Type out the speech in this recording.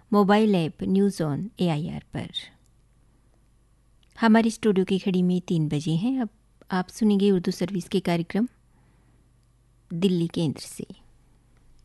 Mobile app news on AIR पर। हमारी studio की घड़ी में 3 बजे हैं। अब आप सुनेंगे उर्दू सर्विस के कार्यक्रम दिल्ली केंद्र से।